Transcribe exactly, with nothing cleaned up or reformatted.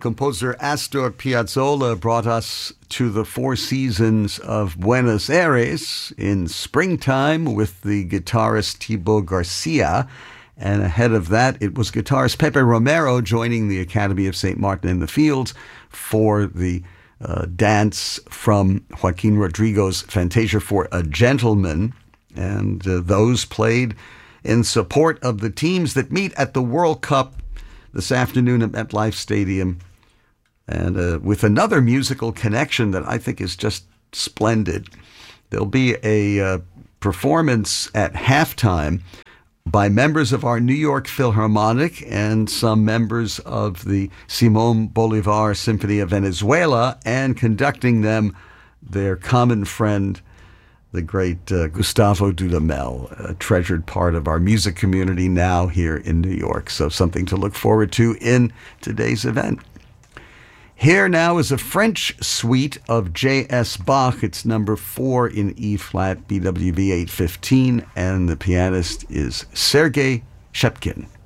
Composer Astor Piazzolla brought us to the Four Seasons of Buenos Aires in springtime with the guitarist Thibaut Garcia. And ahead of that, it was guitarist Pepe Romero joining the Academy of Saint Martin in the Fields for the uh, dance from Joaquin Rodrigo's Fantasia for a Gentleman. And uh, those played in support of the teams that meet at the World Cup this afternoon at MetLife Stadium. And uh, with another musical connection that I think is just splendid. There'll be a uh, performance at halftime by members of our New York Philharmonic and some members of the Simón Bolívar Symphony of Venezuela, and conducting them, their common friend, the great uh, Gustavo Dudamel, a treasured part of our music community now here in New York. So something to look forward to in today's event. Here now is a French suite of J S. Bach. It's number four in E-flat, B W V eight fifteen, and the pianist is Sergei Shchepkin.